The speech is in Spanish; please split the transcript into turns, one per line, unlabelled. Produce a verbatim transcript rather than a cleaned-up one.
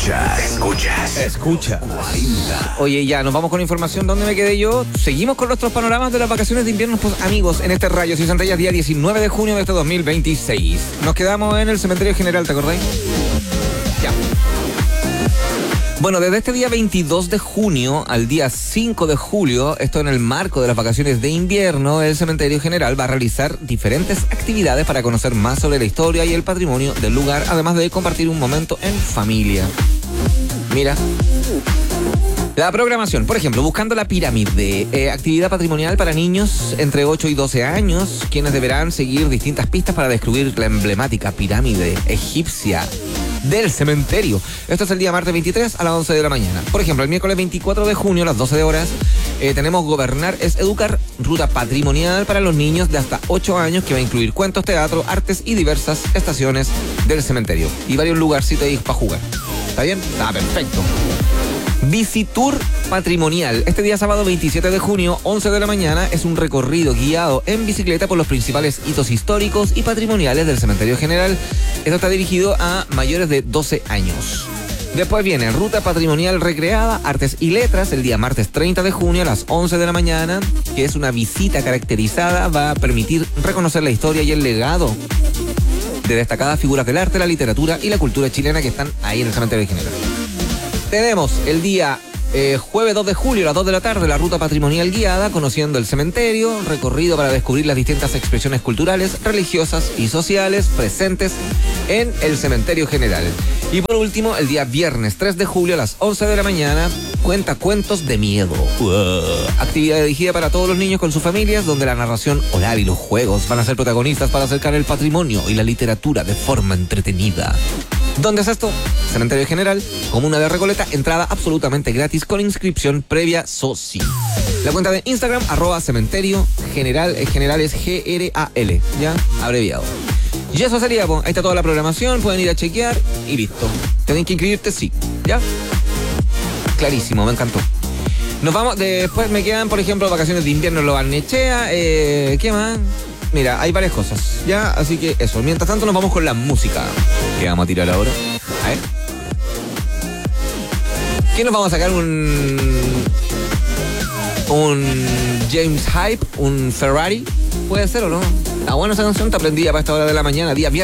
Escuchas, escuchas,
escucha.
cuarenta.
Oye, ya, nos vamos con información. ¿Dónde me quedé yo? Seguimos con nuestros panoramas de las vacaciones de invierno, pues, amigos, en este Rayos y Centellas, día diecinueve de junio de este dos mil veintiséis. Nos quedamos en el Cementerio General, ¿te acordáis? Ya. Bueno, desde este día veintidós de junio al día cinco de julio, esto en el marco de las vacaciones de invierno, el Cementerio General va a realizar diferentes actividades para conocer más sobre la historia y el patrimonio del lugar, además de compartir un momento en familia. Mira. La programación, por ejemplo, buscando la pirámide, eh, actividad patrimonial para niños entre ocho y doce años, quienes deberán seguir distintas pistas para descubrir la emblemática pirámide egipcia del cementerio. Esto es el día martes veintitrés a las once de la mañana. Por ejemplo, el miércoles veinticuatro de junio a las doce de horas eh, tenemos Gobernar es Educar, ruta patrimonial para los niños de hasta ocho años, que va a incluir cuentos, teatro, artes y diversas estaciones del cementerio. Y varios lugarcitos ahí para jugar. ¿Está bien? Está perfecto. Visitour patrimonial. Este día sábado veintisiete de junio, once de la mañana, es un recorrido guiado en bicicleta por los principales hitos históricos y patrimoniales del Cementerio General. Esto está dirigido a mayores de doce años. Después viene Ruta Patrimonial Recreada, Artes y Letras, el día martes treinta de junio a las once de la mañana, que es una visita caracterizada, va a permitir reconocer la historia y el legado de destacadas figuras del arte, la literatura y la cultura chilena que están ahí en el Cementerio General. Tenemos el día eh, jueves dos de julio a las dos de la tarde la ruta patrimonial guiada, conociendo el cementerio, recorrido para descubrir las distintas expresiones culturales, religiosas y sociales presentes en el Cementerio General. Y por último, el día viernes tres de julio a las once de la mañana, cuenta cuentos de miedo. Uh, actividad dirigida para todos los niños con sus familias, donde la narración oral y los juegos van a ser protagonistas para acercar el patrimonio y la literatura de forma entretenida. ¿Dónde es esto? Cementerio General, Comuna de Recoleta, entrada absolutamente gratis con inscripción previa soci. La cuenta de Instagram, arroba cementerio general, eh, general es G R A L, ya, abreviado. Y eso sería, pues, ahí está toda la programación, pueden ir a chequear y listo. ¿Tienen que inscribirte? Sí, ¿ya? Clarísimo, me encantó. Nos vamos, después me quedan, por ejemplo, vacaciones de invierno en Lo Barnechea, eh, ¿qué más? Mira, hay varias cosas, ¿ya? Así que eso. Mientras tanto nos vamos con la música. ¿Qué vamos a tirar ahora? A ver. ¿Qué nos vamos a sacar? Un... Un James Hype, un Ferrari. ¿Puede ser o no? Está buena esa canción, te aprendí para esta hora de la mañana, día viernes.